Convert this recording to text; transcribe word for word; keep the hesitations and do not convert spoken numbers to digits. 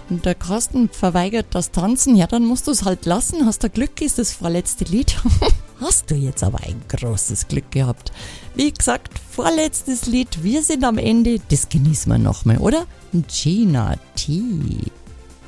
Und der Carsten verweigert das Tanzen. Ja, dann musst du es halt lassen. Hast du Glück, ist das vorletzte Lied. Hast du jetzt aber ein großes Glück gehabt. Wie gesagt, vorletztes Lied. Wir sind am Ende. Das genießen wir nochmal, oder? Gina T.